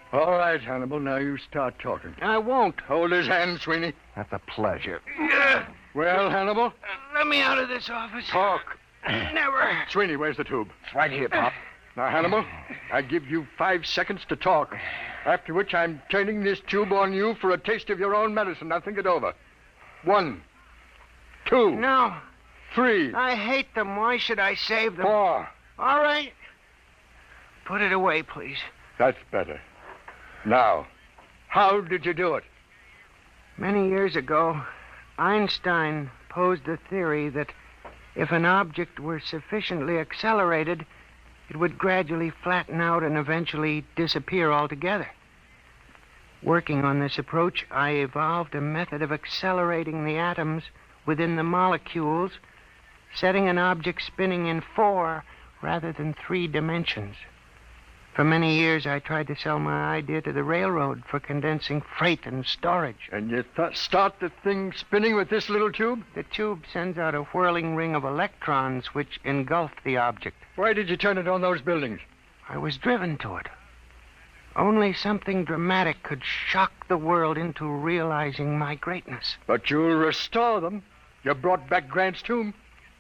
All right, Hannibal, now you start talking. I won't. Hold his hand, Sweeney. That's a pleasure. Well, Hannibal? Let me out of this office. Talk. Never. Sweeney, where's the tube? It's right here, Pop. Now, Hannibal, I give you 5 seconds to talk, after which I'm turning this tube on you for a taste of your own medicine. Now, think it over. 1, 2, No. 3, I hate them. Why should I save them? 4. All right. Put it away, please. That's better. Now, how did you do it? Many years ago, Einstein posed the theory that if an object were sufficiently accelerated, it would gradually flatten out and eventually disappear altogether. Working on this approach, I evolved a method of accelerating the atoms within the molecules, setting an object spinning in 4 rather than 3 dimensions. For many years, I tried to sell my idea to the railroad for condensing freight and storage. And you start the thing spinning with this little tube? The tube sends out a whirling ring of electrons which engulf the object. Why did you turn it on those buildings? I was driven to it. Only something dramatic could shock the world into realizing my greatness. But you'll restore them. You brought back Grant's tomb.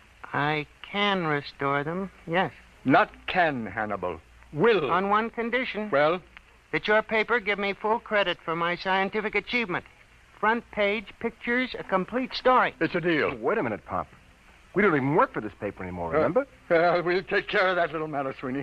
I can restore them, yes. Not can, Hannibal. Will. On one condition. Well? That your paper give me full credit for my scientific achievement. Front page, pictures, a complete story. It's a deal. Wait a minute, Pop. We don't even work for this paper anymore, remember? We'll take care of that little matter, Sweeney.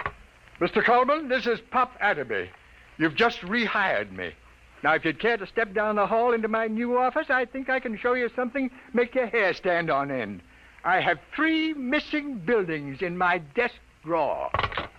Mr. Colburn, this is Pop Atterby. You've just rehired me. Now, if you'd care to step down the hall into my new office, I think I can show you something make your hair stand on end. I have 3 missing buildings in my desk drawer.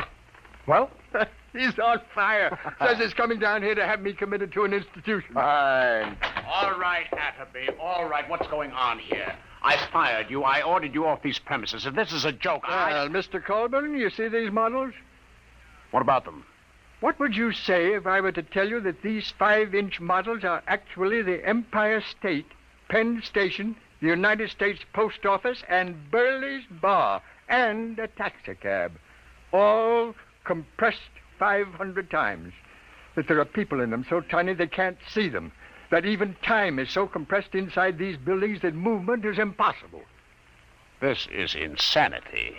Well? He's on fire. Says he's coming down here to have me committed to an institution. Fine. All right, Atterby. All right. What's going on here? I fired you. I ordered you off these premises. If this is a joke, Well, Mr. Colburn, you see these models? What about them? What would you say if I were to tell you that these 5-inch models are actually the Empire State, Penn Station, the United States Post Office, and Burley's Bar, and a taxicab, all compressed 500 times, that there are people in them so tiny they can't see them, that even time is so compressed inside these buildings that movement is impossible. This is insanity.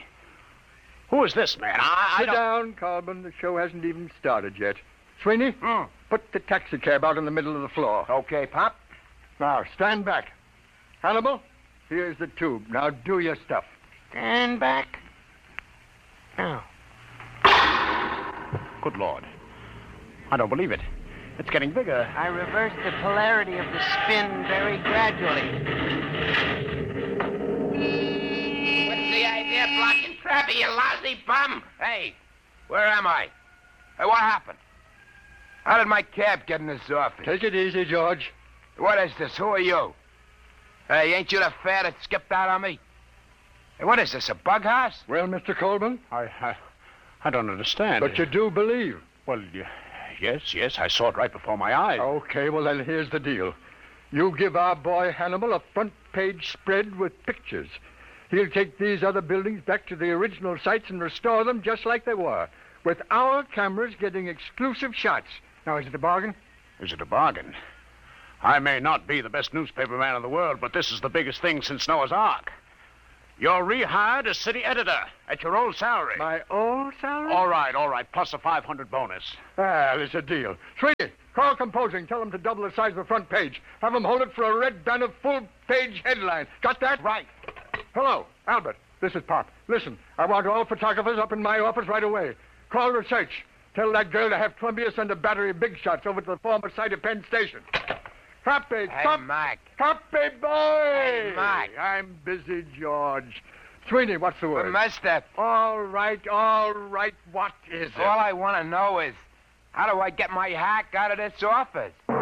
Who is this man? Sit down, Colburn. The show hasn't even started yet. Sweeney, put the taxicab out in the middle of the floor. Okay, Pop. Now, stand back. Hannibal, here's the tube. Now, do your stuff. Stand back. Now. Good Lord. I don't believe it. It's getting bigger. I reversed the polarity of the spin very gradually. What's the idea of blocking traffic, you lousy bum? Hey, where am I? Hey, what happened? How did my cab get in this office? Take it easy, George. What is this? Who are you? Hey, ain't you the fare that skipped out on me? Hey, what is this, a bug house? Well, Mr. Colburn? I don't understand. But you do believe. Well, yes, I saw it right before my eyes. Okay, well, then here's the deal. You give our boy Hannibal a front-page spread with pictures. He'll take these other buildings back to the original sites and restore them just like they were, with our cameras getting exclusive shots. Now, is it a bargain? Is it a bargain? I may not be the best newspaper man in the world, but this is the biggest thing since Noah's Ark. You're rehired as city editor at your old salary. My old salary? All right, plus a 500 bonus. It's a deal. Sweeney, call composing. Tell them to double the size of the front page. Have them hold it for a red banner full-page headline. Got that? Right. Hello, Albert. This is Pop. Listen, I want all photographers up in my office right away. Call research. Tell that girl to have Columbia send a battery of big shots over to the former site of Penn Station. Copy. Hey, Mac. Copy, boy. Hey, Mac. I'm busy, George. Sweeney, what's the word? Mustard. All right. What is it? All I want to know is, how do I get my hack out of this office?